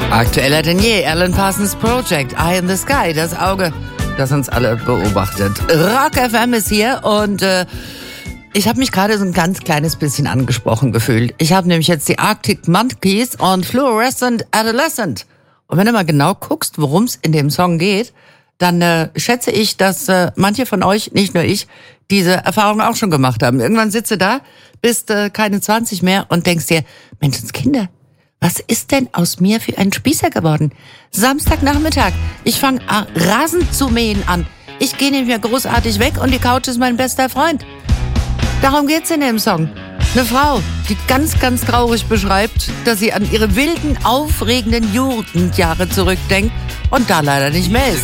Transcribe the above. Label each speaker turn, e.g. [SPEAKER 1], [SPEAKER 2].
[SPEAKER 1] Aktueller denn je, Alan Parsons Project, Eye in the Sky, das Auge, das uns alle beobachtet. Rock FM ist hier und ich habe mich gerade so ein ganz kleines bisschen angesprochen gefühlt. Ich habe nämlich jetzt die Arctic Monkeys und Fluorescent Adolescent. Und wenn du mal genau guckst, worum es in dem Song geht, dann schätze ich, dass manche von euch, nicht nur ich, diese Erfahrung auch schon gemacht haben. Irgendwann sitzt du da, bist keine 20 mehr und denkst dir, Menschenskinder, was ist denn aus mir für ein Spießer geworden? Samstagnachmittag, ich fange Rasen zu mähen an. Ich gehe nicht mehr großartig weg und die Couch ist mein bester Freund. Darum geht's in dem Song. Eine Frau, die ganz, ganz traurig beschreibt, dass sie an ihre wilden, aufregenden Jugendjahre zurückdenkt und da leider nicht mehr ist.